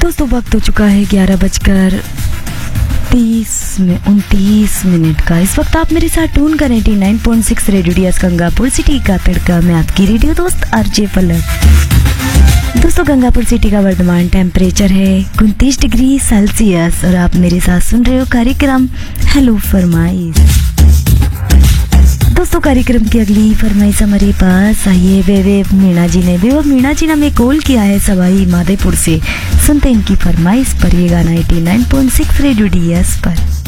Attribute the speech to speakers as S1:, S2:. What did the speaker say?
S1: दोस्तों वक्त हो चुका है 11:29 का। इस वक्त आप मेरे साथ ट्यून करें 89.6 रेडियो डीएस गंगापुर सिटी का तड़का में आपकी रेडियो दोस्त आरजे पलक। दोस्तों गंगापुर सिटी का वर्तमान टेम्परेचर है 29 डिग्री सेल्सियस और आप मेरे साथ सुन रहे हो कार्यक्रम हेलो फरमाइश। दोस्तों कार्यक्रम की अगली फरमाइश हमारे पास आइए वे मीणा जी ने मीणा जी ने हमें कॉल किया है सवाई माधेपुर से। सुनते हैं इनकी फरमाइश पर ये गाना 89.6 रेडियो डीएस पर।